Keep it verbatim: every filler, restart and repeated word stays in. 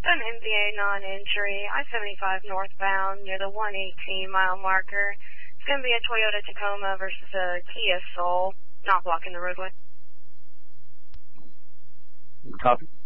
An M V A non-entry, I seventy-five northbound near the one eighteen mile marker. It's going to be a Toyota Tacoma versus a Kia Soul, not blocking the roadway. Copy.